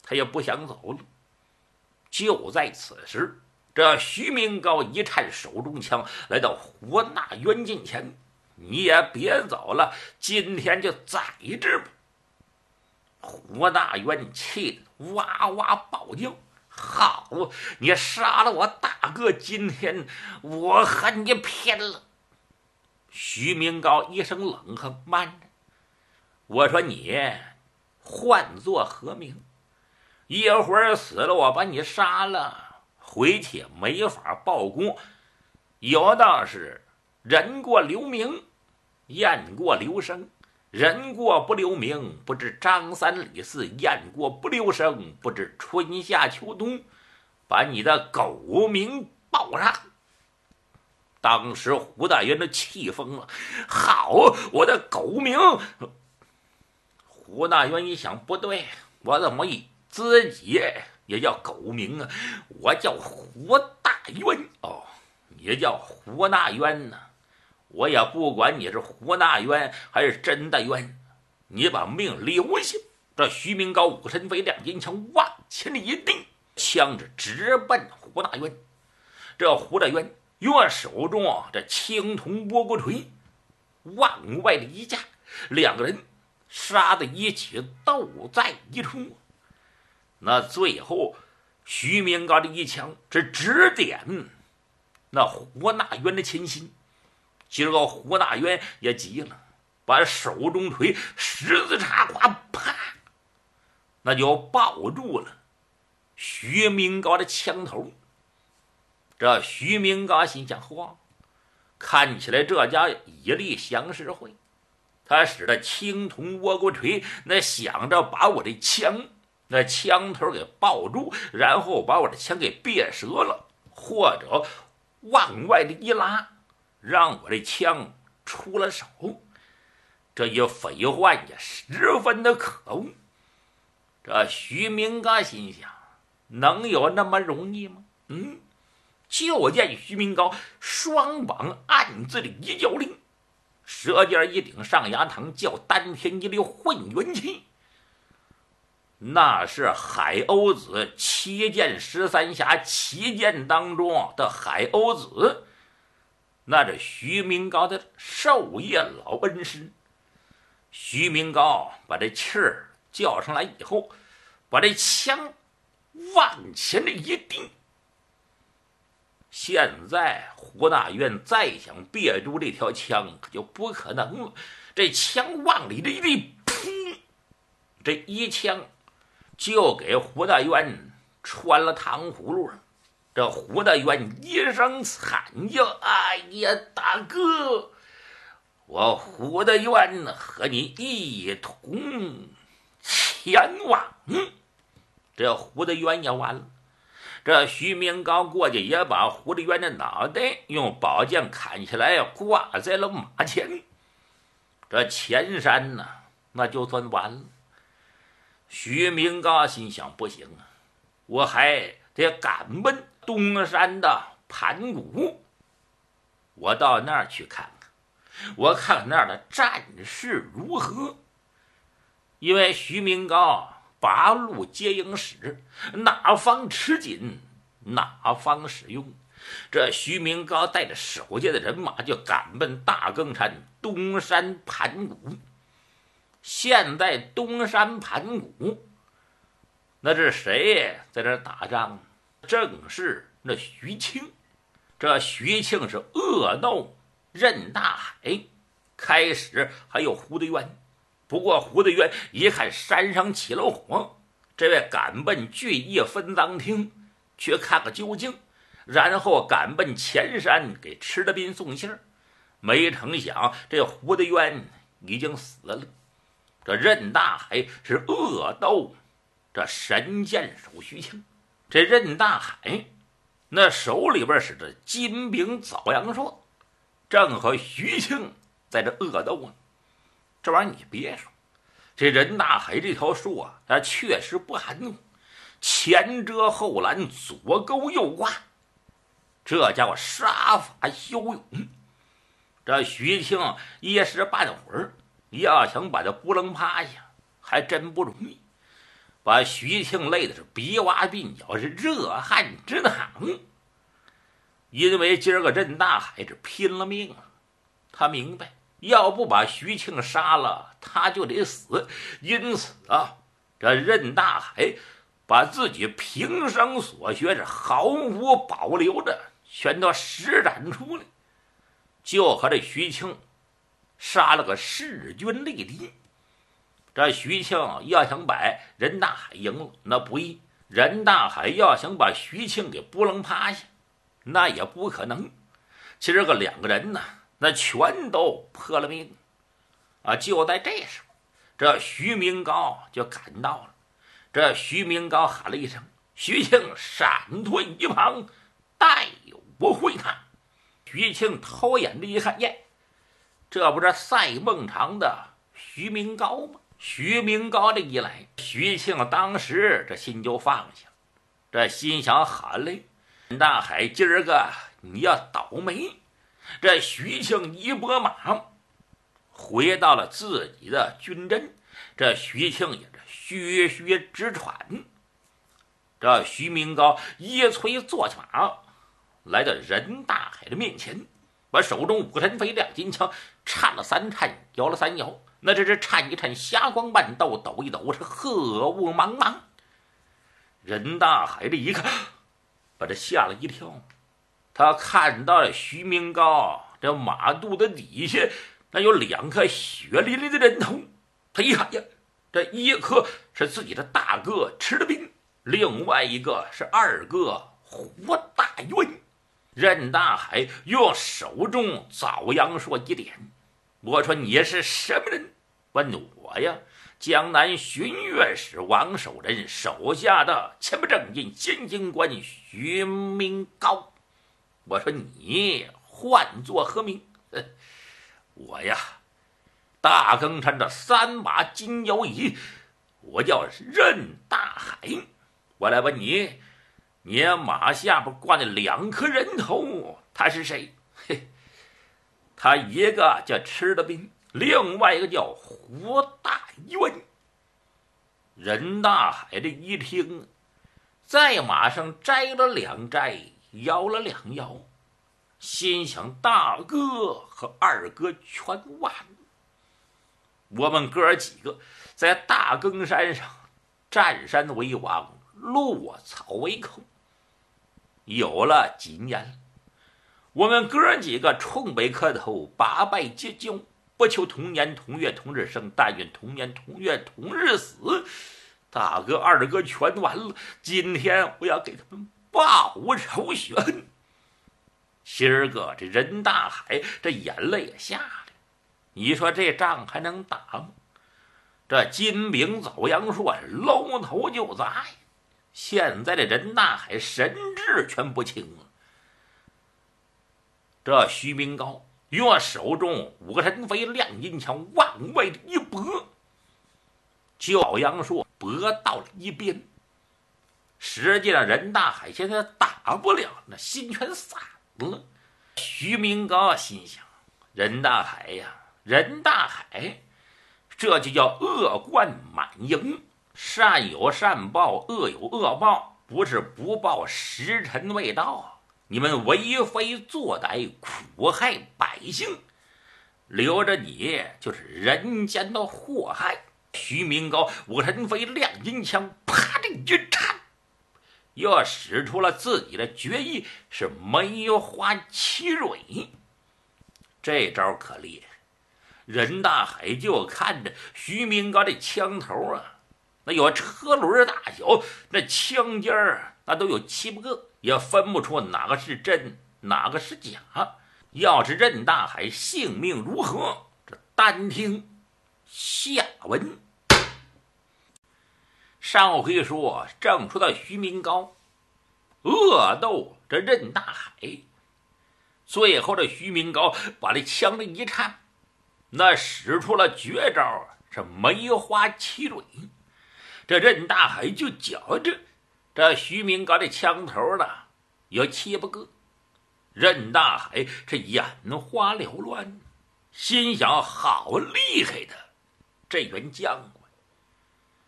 他也不想走了。就在此时，这徐明高一颤手中枪，来到胡大渊近前：“你也别走了，今天就宰之吧！”胡大渊气得哇哇暴叫：“好，你杀了我大哥，今天我和你拼了！”徐明高一声冷哼：“慢着！我说你唤作何名？一会儿死了，我把你杀了，回去也没法报功。有道是人过留名，雁过留声。人过不留名，不知张三李四；雁过不留声，不知春夏秋冬。把你的狗名报上！”当时胡大渊都气疯了：“好，我的狗名！”胡大渊一想，不对，我怎么自己也叫狗名啊？我叫胡大渊哦，你叫胡大渊呢？我也不管你是胡大渊还是真的渊，你把命留下！这徐明高武神飞亮金枪往前一定，枪指直奔胡大渊。这胡大渊用手中这青铜倭国锤往外的一架，两个人杀在一起，斗在一处。那最后徐明高的一枪是指点那胡大渊的前心。今儿个胡大渊也急了，把手中锤十字插胯，啪，那就抱住了徐明高的枪头。这徐明高心想：嚯，看起来这家以力降十会。他使得青铜倭国锤，那想着把我的枪那枪头给抱住，然后把我的枪给别折了，或者往外的一拉，让我这枪出了手。这一匪患也十分的可恶。这徐明高心想：能有那么容易吗？就见徐明高双膀暗自的一叫令，舌尖一顶上牙膛，叫丹田一流混元气。那是海鸥子7剑13侠7剑当中的海鸥子，那是徐明高的授业老恩师。徐明高把这气儿叫上来以后，把这枪往前的一定。现在胡大渊再想别住这条枪可就不可能了。这枪往里这一立，噗，这一枪就给胡大渊穿了糖葫芦了。这胡大渊一声惨叫：“哎呀，大哥，我胡大渊和你一同前往！”这胡大渊也完了。这徐明高过去也把胡大渊的脑袋用宝剑砍下来，挂在了马前。这前山呢，那就算完了。徐明高心想：不行啊，我还得赶奔东山的盘古，我到那儿去看看，我看看那儿的战事如何。因为徐明高八路接应使，哪方吃紧哪方使用。这徐明高带着手下的人马就赶奔大更山东山盘古。现在东山盘古那是谁在这打仗？正是那徐庆。这徐庆是恶斗任大海，开始还有胡大渊，不过胡大渊一看山上起了火，这位赶奔聚义分赃厅去看个究竟，然后赶奔前山给吃的兵送信儿。没成想这胡大渊已经死了。这任大海是恶斗这神箭手徐庆。这任大海那手里边使着金柄枣阳硕，正和徐庆在这恶斗呢。这玩意儿你别说，这任大海这条树啊，它确实不含糊，前遮后拦，左勾右挂，这家伙杀法骁勇。这徐庆一时半会儿要想把他扑棱趴下还真不容易。 把徐庆累的是鼻洼鬓角，是热汗直淌。因为今儿个任大海是拼了命了，他明白要不把徐庆杀了，他就得死。因此啊，这任大海把自己平生所学是毫无保留的全都施展出来，就和这徐庆杀了个势均力敌。这徐庆要想把任大海赢了，那不易；任大海要想把徐庆给扑棱趴下，那也不可能。今儿个两个人呢，那全都破了命啊！就在这时候，这徐明高就赶到了。这徐明高喊了一声：“徐庆，闪退一旁，待我会他。”徐庆偷眼的一看，耶，这不是赛孟尝的徐明高吗？徐明高这一来，徐庆当时这心就放下，这心想：喊嘞，任大海今儿个你要倒霉。这徐庆一拨马回到了自己的军阵，这徐庆也是血血直喘。这徐明高一催坐下马，来到任大海的面前，把手中五神飞亮金枪颤了三颤，摇了三摇，那这是颤一颤，霞光万道，抖一抖，是鹤雾茫茫。任大海这一看，把这吓了一跳。他看到了徐明高这马肚子底下那有两颗血淋淋的人头，他一看呀，这一颗是自己的大哥吃的兵，另外一个是二哥胡大元。任大海用手中枣阳说一点，我说你是什么人？问我呀，江南巡阅使王守仁手下的前不正印监军官徐明高。我说你唤作何名？我呀，大更山的三把金腰椅，我叫任大海。我来问你，你马下边挂那两颗人头，他是谁？嘿，他一个叫吃的兵，另外一个叫胡大元。任大海这一听，在马上摘了两摘，摇了两摇，心想大哥和二哥全完了。我们哥几个在大更山上占山为王，落草为寇，有了几年，我们哥几个冲北磕头，八拜结交，不求同年同月同日生，但愿同年同月同日死。大哥二哥全完了，今天我要给他们报仇雪恨。今儿个这任大海这眼泪也下来，你说这仗还能打吗？这金饼枣阳说搂头就砸呀！现在这任大海神志全不清了。这徐明高用手中五个神飞亮银枪往外一拨，枣阳说拨到了一边。实际上任大海现在打不了，那心全散了。徐明高心想，任大海呀，任大海，这就叫恶贯满盈，善有善报，恶有恶报，不是不报，时辰未到。你们为非作歹，苦害百姓，留着你就是人间的祸害。徐明高五神飞亮银枪，啪的一颤，又使出了自己的绝艺，是梅花七蕊。这招可厉害，任大海就看着徐明高这枪头啊，那有车轮大小，那枪尖儿那都有7、8个，也分不出哪个是真哪个是假。要是任大海性命如何，这单听下文。上回说正说到徐明高恶斗这任大海，最后这徐明高把这枪的一颤，那使出了绝招，是梅花七蕊。这任大海就觉着这徐明高这枪头呢有7、8个，任大海这眼花缭乱，心想好厉害的这员将官。